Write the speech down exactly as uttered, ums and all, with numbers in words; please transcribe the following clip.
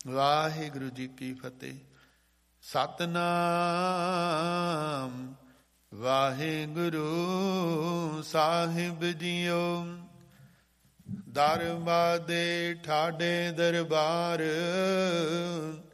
ਵਾਹਿਗੁਰੂ ਜੀ ਕੀ ਫਤਿਹ। ਸਤਿਨਾਮ ਵਾਹਿਗੁਰੂ ਸਾਹਿਬ JIO. ਦਰ ਬਾਦੇ ਠਾਡੇ ਦਰਬਾਰ,